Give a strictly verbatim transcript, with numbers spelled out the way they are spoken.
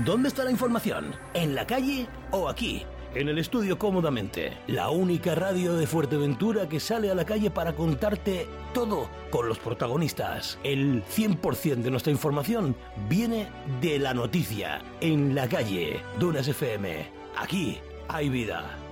¿Dónde está la información? ¿En la calle o aquí? En el estudio cómodamente, la única radio de Fuerteventura que sale a la calle para contarte todo con los protagonistas. El cien por ciento de nuestra información viene de la noticia, en la calle, Dunas F M. Aquí hay vida.